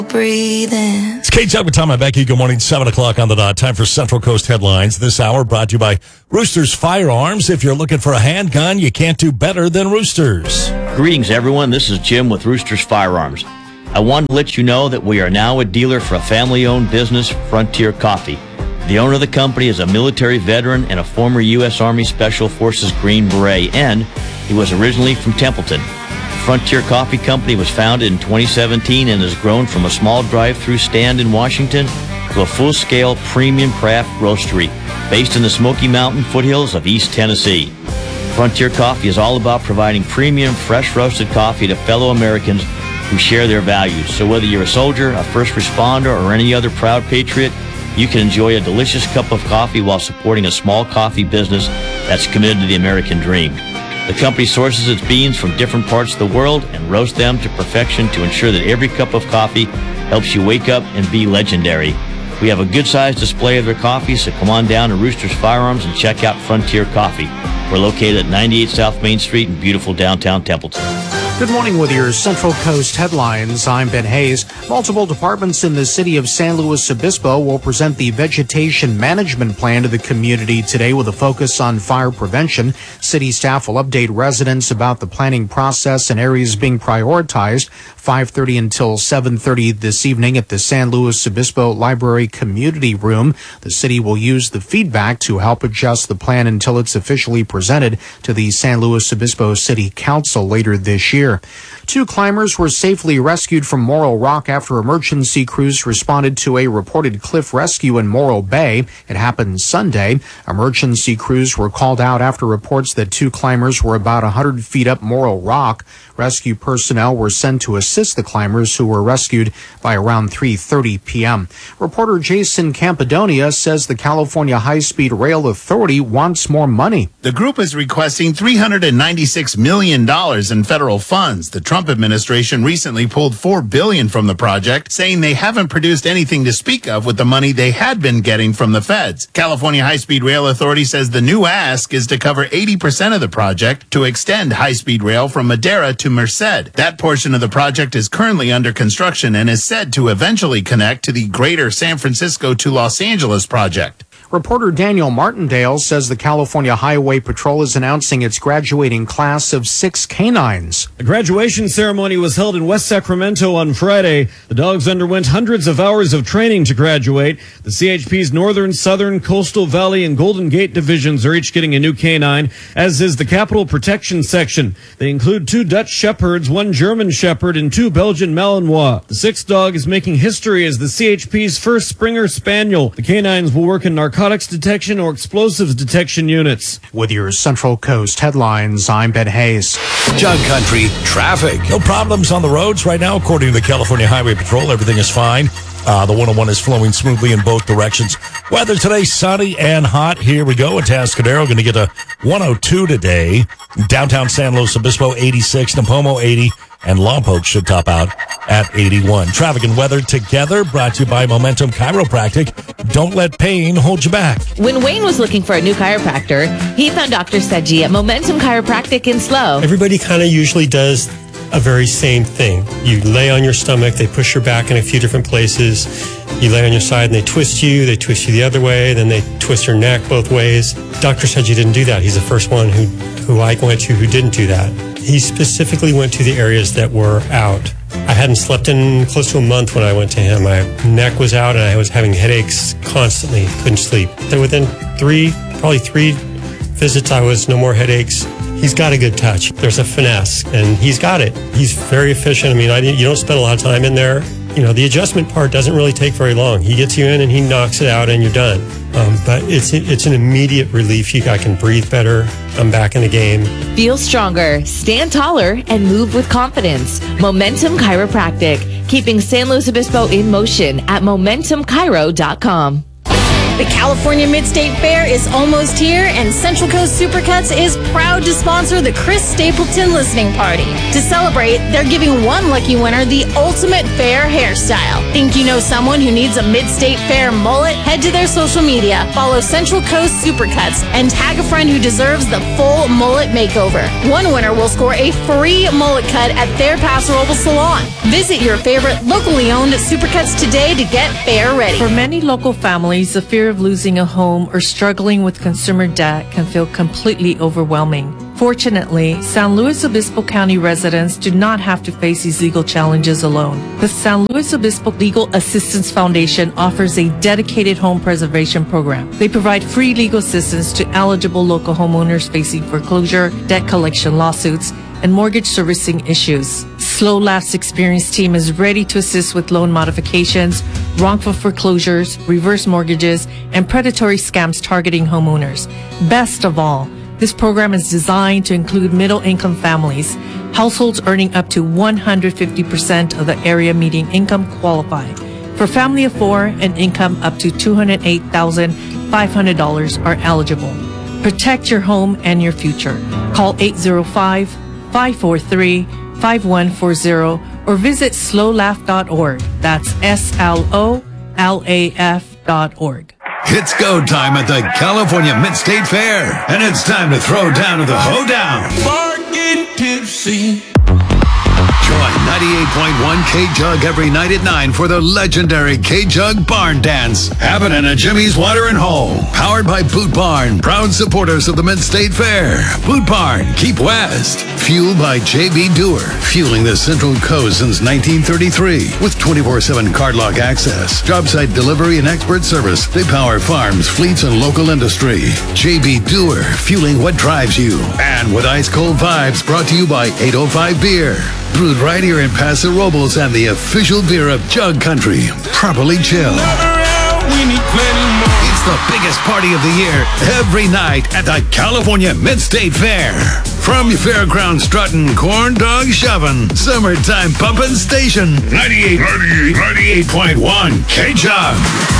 Breathing. It's Kate Judd with Tom and Becky. Good morning, 7 o'clock on the dot. Time for Central Coast headlines. This hour brought to you by Roosters Firearms. If you're looking for a handgun, you can't do better than Roosters. Greetings, everyone. This is Jim with Roosters Firearms. I wanted to let you know that we are now a dealer for a family-owned business, Frontier Coffee. The owner of the company is a military veteran and a former U.S. Army Special Forces Green Beret, and he was originally from Templeton. Frontier Coffee Company was founded in 2017 and has grown from a small drive-through stand in Washington to a full-scale premium craft roastery based in the Smoky Mountain foothills of East Tennessee. Frontier Coffee is all about providing premium, fresh roasted coffee to fellow Americans who share their values. So whether you're a soldier, a first responder, or any other proud patriot, you can enjoy a delicious cup of coffee while supporting a small coffee business that's committed to the American dream. The company sources its beans from different parts of the world and roasts them to perfection to ensure that every cup of coffee helps you wake up and be legendary. We have a good-sized display of their coffee, so come on down to Roosters Firearms and check out Frontier Coffee. We're located at 98 South Main Street in beautiful downtown Templeton. Good morning with your Central Coast headlines. I'm Ben Hayes. Multiple departments in the city of San Luis Obispo will present the vegetation management plan to the community today with a focus on fire prevention. City staff will update residents about the planning process and areas being prioritized. 5:30 until 7:30 this evening at the San Luis Obispo Library Community Room. The city will use the feedback to help adjust the plan until it's officially presented to the San Luis Obispo City Council later this year. Two climbers were safely rescued from Morro Rock after emergency crews responded to a reported cliff rescue in Morro Bay. It happened Sunday. Emergency crews were called out after reports that two climbers were about 100 feet up Morro Rock. Rescue personnel were sent to assist the climbers who were rescued by around 3:30 p.m. Reporter Jason Campadonia says the California High-Speed Rail Authority wants more money. The group is requesting $396 million in federal funds. The Trump administration recently pulled $4 billion from the project, saying they haven't produced anything to speak of with the money they had been getting from the feds. California High-Speed Rail Authority says the new ask is to cover 80% of the project to extend high-speed rail from Madera to Merced. That portion of the project is currently under construction and is said to eventually connect to the greater San Francisco to Los Angeles project. Reporter Daniel Martindale says the California Highway Patrol is announcing its graduating class of 6 canines. The graduation ceremony was held in West Sacramento on Friday. The dogs underwent hundreds of hours of training to graduate. The CHP's Northern, Southern, Coastal Valley, and Golden Gate divisions are each getting a new canine, as is the Capital Protection Section. They include 2 Dutch Shepherds, 1 German Shepherd, and 2 Belgian Malinois. The 6th dog is making history as the CHP's first Springer Spaniel. The canines will work in narcotics detection or explosives detection units. With your Central Coast headlines, I'm Ben Hayes. Jug Country traffic. No problems on the roads right now, according to the California Highway Patrol. Everything is fine. The 101 is flowing smoothly in both directions. Weather today, sunny and hot. Here we go. Atascadero going to get a 102 today. Downtown San Luis Obispo, 86. Napomo, 80. And Lompoc should top out at 81. Traffic and weather together brought to you by Momentum Chiropractic. Don't let pain hold you back. When Wayne was looking for a new chiropractor, he found Dr. Seji at Momentum Chiropractic in SLO. Everybody kind of usually does a very same thing. You lay on your stomach, they push your back in a few different places. You lay on your side and they twist you the other way, then they twist your neck both ways. Dr. Seji didn't do that. He's the first one who I went to who didn't do that. He specifically went to the areas that were out. I hadn't slept in close to a month when I went to him. My neck was out and I was having headaches constantly, couldn't sleep. Then within probably three visits, I was no more headaches. He's got a good touch. There's a finesse, and he's got it. He's very efficient. I mean, you don't spend a lot of time in there. You know, the adjustment part doesn't really take very long. He gets you in and he knocks it out and you're done. But it's an immediate relief. I can breathe better. I'm back in the game. Feel stronger, stand taller, and move with confidence. Momentum Chiropractic, keeping San Luis Obispo in motion at MomentumChiro.com. The California Mid-State Fair is almost here, and Central Coast Supercuts is proud to sponsor the Chris Stapleton Listening Party. To celebrate, they're giving one lucky winner the ultimate fair hairstyle. Think you know someone who needs a Mid-State Fair mullet? Head to their social media, follow Central Coast Supercuts, and tag a friend who deserves the full mullet makeover. One winner will score a free mullet cut at their Paso Robles salon. Visit your favorite locally owned Supercuts today to get fair ready. For many local families, the fear of losing a home or struggling with consumer debt can feel completely overwhelming. Fortunately, San Luis Obispo County residents do not have to face these legal challenges alone. The San Luis Obispo Legal Assistance Foundation offers a dedicated home preservation program. They provide free legal assistance to eligible local homeowners facing foreclosure, debt collection lawsuits, and mortgage servicing issues. Slow Laugh's experienced team is ready to assist with loan modifications, wrongful foreclosures, reverse mortgages, and predatory scams targeting homeowners. Best of all, this program is designed to include middle-income families. Households earning up to 150% of the area median income qualify. For family of 4 and income up to $208,500 are eligible. Protect your home and your future. Call 805-543-5140 or visit slowlaugh.org. That's SLOLAF.org. It's go time at the California Mid-State Fair, and it's time to throw down to the hoedown. Bargain tipsy. Join 98.1 K-Jug every night at 9 for the legendary K-Jug Barn Dance, happening at Jimmy's Watering Hole. Powered by Boot Barn, proud supporters of the Mid-State Fair. Boot Barn, keep west. Fueled by J.B. Dewar, fueling the Central Coast since 1933. With 24/7 card lock access, job site delivery, and expert service, they power farms, fleets, and local industry. J.B. Dewar, fueling what drives you. And with ice cold vibes, brought to you by 805 Beer. Brewed right here in Paso Robles and the official beer of Jug Country. Properly chilled. It's the biggest party of the year every night at the California Mid-State Fair. From your fairground strutting, corn dog shoving, summertime pumping station. 98.1 K-Jug.